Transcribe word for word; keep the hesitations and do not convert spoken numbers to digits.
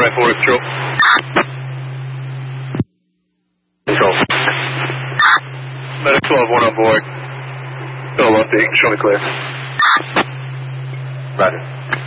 by four, control. Control. Medic twelve, one on board. Still one thing, show me clear. Roger.